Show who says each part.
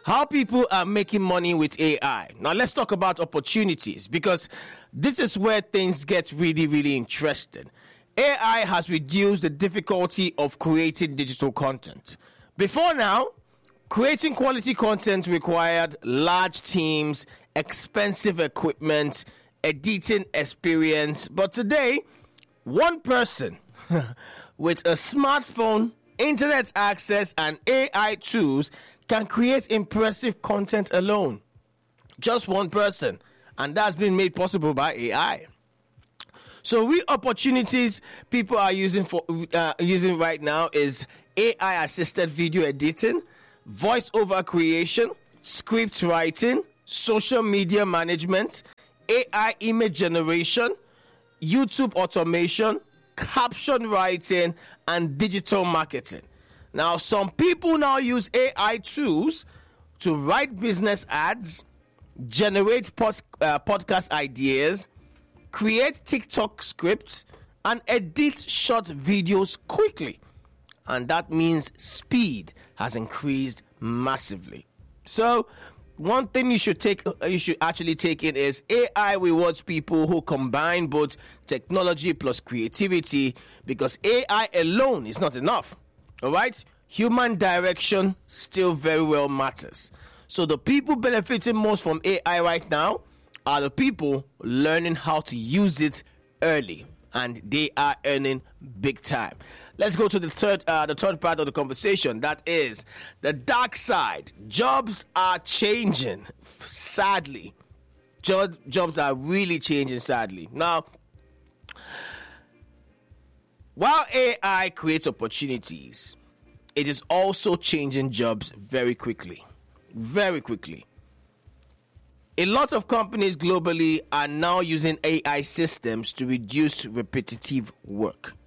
Speaker 1: how people are making money with AI. Now, let's talk about opportunities, because this is where things get really, really interesting. AI has reduced the difficulty of creating digital content. Before now, creating quality content required large teams, expensive equipment, editing experience. But today, one person with a smartphone, internet access, and AI tools can create impressive content alone. Just one person. And that's been made possible by AI. So real opportunities people are using right now is AI assisted video editing, voice-over creation, script writing, social media management, AI image generation, YouTube automation, caption writing, and digital marketing. Now, some people now use AI tools to write business ads, generate podcast ideas, create TikTok scripts, and edit short videos quickly. And that means speed has increased massively. So, one thing you should actually take in is AI rewards people who combine both technology plus creativity, because AI alone is not enough. All right? Human direction still very well matters. So the people benefiting most from AI right now are the people learning how to use it early, and they are earning big time. Let's go to the third part of the conversation. That is the dark side. Jobs are changing, sadly. Jobs are really changing, sadly. Now, while AI creates opportunities, it is also changing jobs very quickly. Very quickly. A lot of companies globally are now using AI systems to reduce repetitive work.